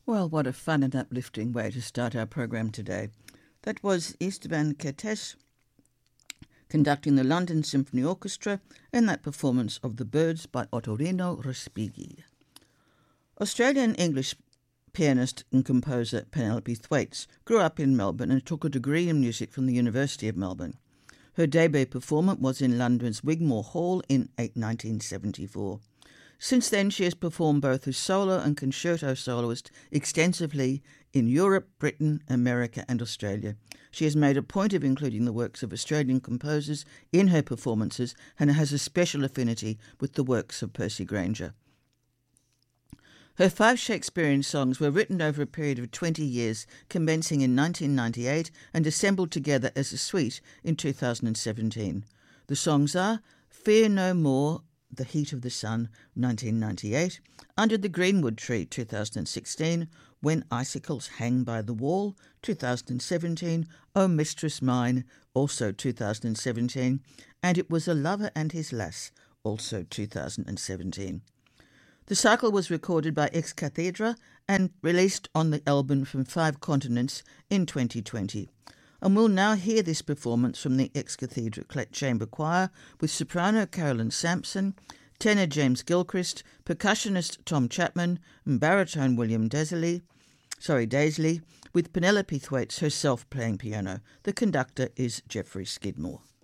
Well, what a fun and uplifting way to start our program today. That was Istvan Kertész conducting the London Symphony Orchestra in that performance of The Birds by Ottorino Respighi. Australian English pianist and composer Penelope Thwaites grew up in Melbourne and took a degree in music from the University of Melbourne. Her debut performance was in London's Wigmore Hall in 1974. Since then, she has performed both as solo and concerto soloist extensively in Europe, Britain, America and Australia. She has made a point of including the works of Australian composers in her performances and has a special affinity with the works of Percy Grainger. Her 5 Shakespearean songs were written over a period of 20 years, commencing in 1998 and assembled together as a suite in 2017. The songs are Fear No More, The Heat of the Sun, 1998, Under the Greenwood Tree, 2016, When Icicles Hang by the Wall, 2017, O Mistress Mine, also 2017, and It Was a Lover and His Lass, also 2017. The cycle was recorded by Ex Cathedra and released on the album From 5 Continents in 2020. And we'll now hear this performance from the Ex Cathedra Chamber Choir with soprano Carolyn Sampson, tenor James Gilchrist, percussionist Tom Chapman, and baritone William Daisley, with Penelope Thwaites herself playing piano. The conductor is Geoffrey Skidmore.